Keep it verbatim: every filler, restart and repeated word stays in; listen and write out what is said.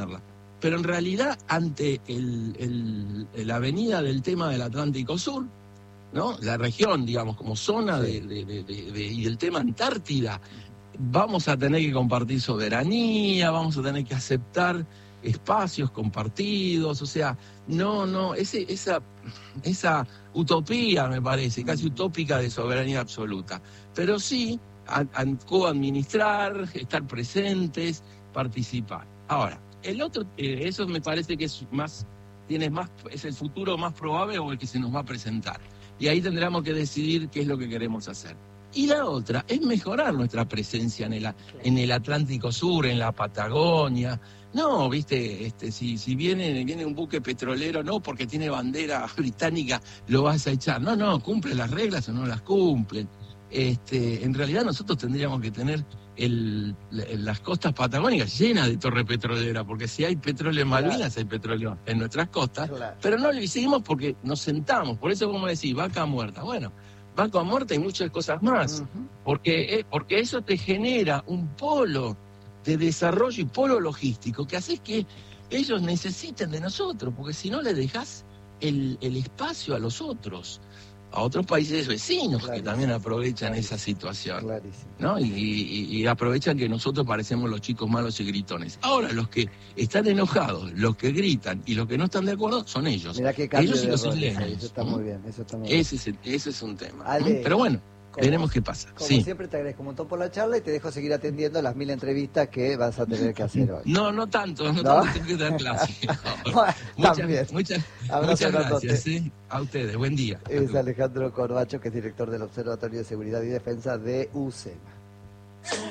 tenerla. Pero en realidad, ante el, el, la avenida del tema del Atlántico Sur, ¿no? La región, digamos, como zona sí. de, de, de, de, de, y el tema Antártida, vamos a tener que compartir soberanía, vamos a tener que aceptar espacios compartidos, o sea, no, no, ese, esa, esa utopía, me parece, casi utópica de soberanía absoluta, pero sí a, a coadministrar, estar presentes, participar. Ahora, el otro, eh, eso me parece que es más, tiene más, es el futuro más probable o el que se nos va a presentar. Y ahí tendremos que decidir qué es lo que queremos hacer. Y la otra es mejorar nuestra presencia en el, en el Atlántico Sur, en la Patagonia. No, viste, este, si, si viene, viene un buque petrolero, no porque tiene bandera británica lo vas a echar. No, no, cumple las reglas o no las cumplen. Este, en realidad nosotros tendríamos que tener el, las costas patagónicas llenas de torre petrolera, porque si hay petróleo en Malvinas, claro, hay petróleo en nuestras costas, claro, pero no lo hicimos porque nos sentamos. Por eso, como decís, vaca muerta. Bueno, vaca muerta y muchas cosas más, uh-huh, porque, eh, porque eso te genera un polo de desarrollo y polo logístico que hace que ellos necesiten de nosotros, porque si no le dejás el, el espacio a los otros, a otros países vecinos, clarísimo, que también aprovechan, clarísimo, esa situación, clarísimo, ¿no? Y, y, y aprovechan que nosotros parecemos los chicos malos y gritones. Ahora, los que están enojados, los que gritan y los que no están de acuerdo son ellos. Mirá qué cambio ellos y de los rol, isleños. Eso está muy bien, eso está muy bien. Ese es, el, ese es un tema. Ale, pero bueno, como, veremos qué pasa. Como sí. siempre, te agradezco un montón por la charla y te dejo seguir atendiendo las mil entrevistas que vas a tener que hacer hoy. No, no tanto, no, ¿no? tanto, tengo que dar clase. No. Bueno, muchas, muchas, muchas gracias, ¿sí? A ustedes, buen día. Es Alejandro Corbacho, que es director del Observatorio de Seguridad y Defensa de UCEMA.